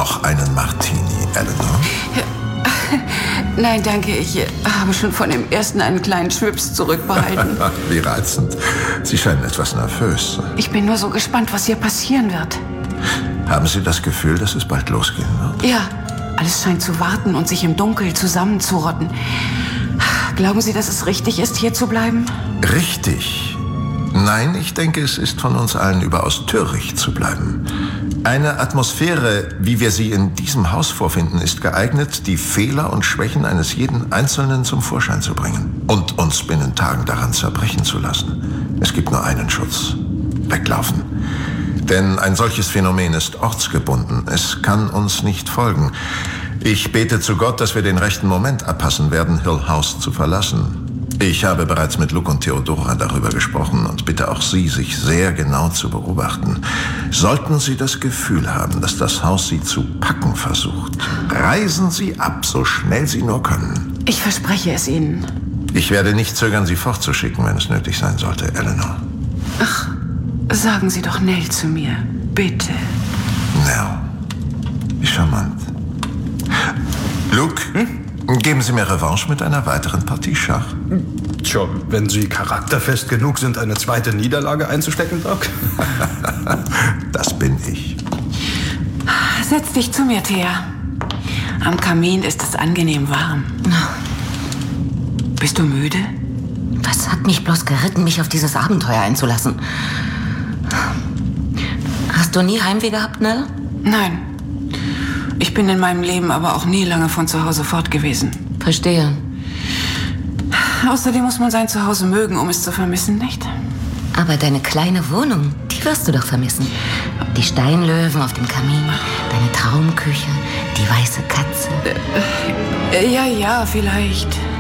Noch einen Martini, Eleanor? Nein, danke. Ich habe schon von dem ersten einen kleinen Schwips zurückbehalten. Wie reizend. Sie scheinen etwas nervös. Ich bin nur so gespannt, was hier passieren wird. Haben Sie das Gefühl, dass es bald losgehen wird? Ja, alles scheint zu warten und sich im Dunkel zusammenzurotten. Glauben Sie, dass es richtig ist, hier zu bleiben? Richtig? Nein, ich denke, es ist von uns allen überaus töricht zu bleiben. Eine Atmosphäre, wie wir sie in diesem Haus vorfinden, ist geeignet, die Fehler und Schwächen eines jeden Einzelnen zum Vorschein zu bringen und uns binnen Tagen daran zerbrechen zu lassen. Es gibt nur einen Schutz: weglaufen. Denn ein solches Phänomen ist ortsgebunden. Es kann uns nicht folgen. Ich bete zu Gott, dass wir den rechten Moment abpassen werden, Hill House zu verlassen. Ich habe bereits mit Luke und Theodora darüber gesprochen und bitte auch Sie, sich sehr genau zu beobachten. Sollten Sie das Gefühl haben, dass das Haus Sie zu packen versucht, reisen Sie ab, so schnell Sie nur können. Ich verspreche es Ihnen. Ich werde nicht zögern, Sie fortzuschicken, wenn es nötig sein sollte, Eleanor. Ach, sagen Sie doch Nell zu mir, bitte. Nell. Wie charmant. Luke, geben Sie mir Revanche mit einer weiteren Partie Schach. Tja, wenn Sie charakterfest genug sind, eine zweite Niederlage einzustecken, Doc. Das bin ich. Setz dich zu mir, Thea. Am Kamin ist es angenehm warm. Bist du müde? Was hat mich bloß geritten, mich auf dieses Abenteuer einzulassen? Hast du nie Heimweh gehabt, Nell? Nein. Ich bin in meinem Leben aber auch nie lange von zu Hause fort gewesen. Verstehe. Außerdem muss man sein Zuhause mögen, um es zu vermissen, nicht? Aber deine kleine Wohnung, die wirst du doch vermissen. Die Steinlöwen auf dem Kamin, deine Traumküche, die weiße Katze. Ja, vielleicht.